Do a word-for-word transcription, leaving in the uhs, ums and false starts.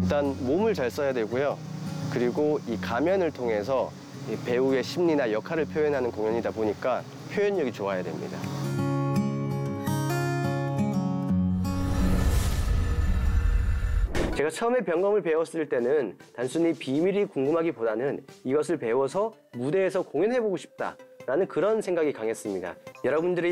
일단 몸을 잘 써야 되고요. 그리고 이 가면을 통해서 이 배우의 심리나 역할을 표현하는 공연이다 보니까 표현력이 좋아야 됩니다. 제가 처음에 변검을 배웠을 때는 단순히 비밀이 궁금하기보다는 이것을 배워서 무대에서 공연해보고 싶다라는 그런 생각이 강했습니다. 여러분들이